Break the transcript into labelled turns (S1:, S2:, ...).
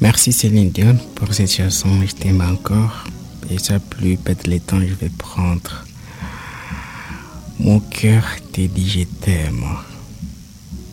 S1: Merci Céline Dion pour cette chanson. Je t'aime encore. Et ça, plus pète les temps, je vais prendre Mon cœur te dit je t'aime.